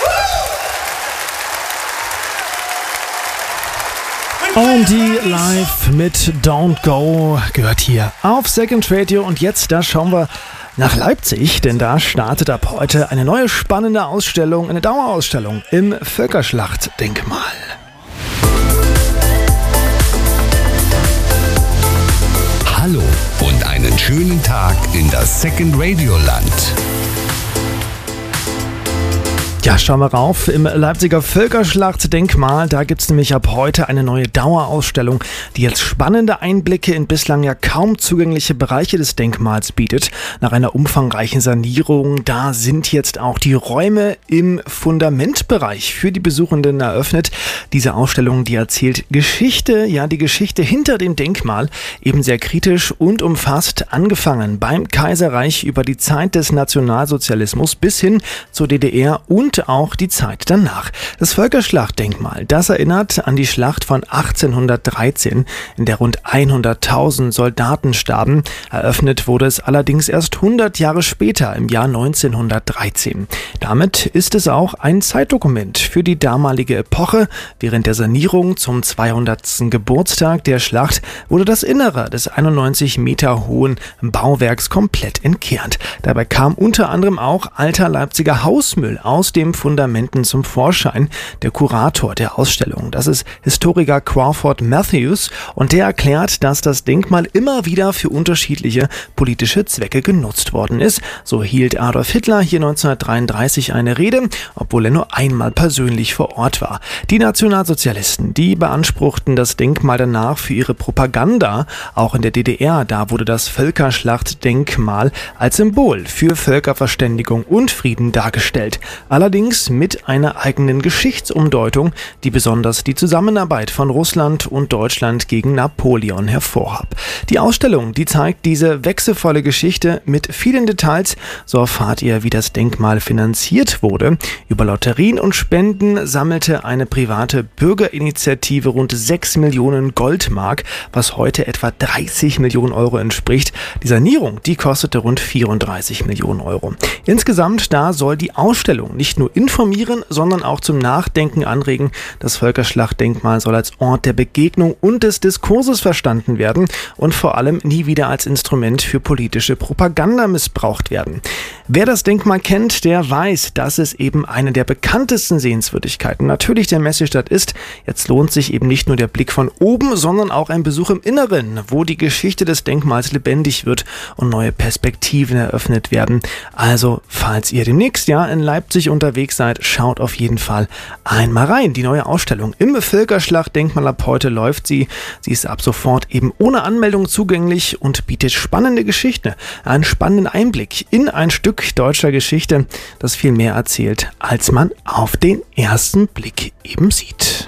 OMD live mit Don't Go gehört hier auf Second Radio. Und jetzt, da schauen wir nach Leipzig, denn da startet ab heute eine neue spannende Ausstellung, eine Dauerausstellung im Völkerschlachtdenkmal. Hallo und einen schönen Tag in das Second Radio Land. Ja, schauen wir rauf im Leipziger Völkerschlachtdenkmal. Da gibt es nämlich ab heute eine neue Dauerausstellung, die jetzt spannende Einblicke in bislang ja kaum zugängliche Bereiche des Denkmals bietet. Nach einer umfangreichen Sanierung, da sind jetzt auch die Räume im Fundamentbereich für die Besuchenden eröffnet. Diese Ausstellung, die erzählt Geschichte, ja die Geschichte hinter dem Denkmal, eben sehr kritisch und umfasst, angefangen beim Kaiserreich über die Zeit des Nationalsozialismus bis hin zur DDR und auch die Zeit danach. Das Völkerschlachtdenkmal, das erinnert an die Schlacht von 1813, in der rund 100.000 Soldaten starben. Eröffnet wurde es allerdings erst 100 Jahre später, im Jahr 1913. Damit ist es auch ein Zeitdokument für die damalige Epoche. Während der Sanierung zum 200. Geburtstag der Schlacht wurde das Innere des 91 Meter hohen Bauwerks komplett entkernt. Dabei kam unter anderem auch alter Leipziger Hausmüll aus den Fundamenten zum Vorschein. Der Kurator der Ausstellung, das ist Historiker Crawford Matthews, und der erklärt, dass das Denkmal immer wieder für unterschiedliche politische Zwecke genutzt worden ist. So hielt Adolf Hitler hier 1933 eine Rede, obwohl er nur einmal persönlich vor Ort war. Die Nationalsozialisten, die beanspruchten das Denkmal danach für ihre Propaganda. Auch in der DDR, da wurde das Völkerschlachtdenkmal als Symbol für Völkerverständigung und Frieden dargestellt. Allerdings mit einer eigenen Geschichtsumdeutung, die besonders die Zusammenarbeit von Russland und Deutschland gegen Napoleon hervorhob. Die Ausstellung, die zeigt diese wechselvolle Geschichte mit vielen Details. So erfahrt ihr, wie das Denkmal finanziert wurde. Über Lotterien und Spenden sammelte eine private Bürgerinitiative rund 6 Millionen Goldmark, was heute etwa 30 Millionen Euro entspricht. Die Sanierung, die kostete rund 34 Millionen Euro. Insgesamt da soll die Ausstellung nicht nur informieren, sondern auch zum Nachdenken anregen. Das Völkerschlachtdenkmal soll als Ort der Begegnung und des Diskurses verstanden werden und vor allem nie wieder als Instrument für politische Propaganda missbraucht werden. Wer das Denkmal kennt, der weiß, dass es eben eine der bekanntesten Sehenswürdigkeiten natürlich der Messestadt ist. Jetzt lohnt sich eben nicht nur der Blick von oben, sondern auch ein Besuch im Inneren, wo die Geschichte des Denkmals lebendig wird und neue Perspektiven eröffnet werden. Also, falls ihr demnächst in Leipzig unterwegs seid, schaut auf jeden Fall einmal rein. Die neue Ausstellung im Völkerschlachtdenkmal, ab heute läuft sie. Sie ist ab sofort eben ohne Anmeldung zugänglich und bietet spannende Geschichte, einen spannenden Einblick in ein Stück deutscher Geschichte, das viel mehr erzählt, als man auf den ersten Blick eben sieht.